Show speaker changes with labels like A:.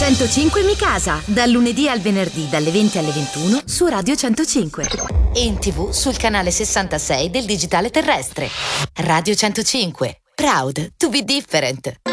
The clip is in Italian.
A: 105 Mi Casa, dal lunedì al venerdì dalle 20 alle 21 su Radio 105. E in TV sul canale 66 del digitale terrestre. Radio 105. Proud to be different.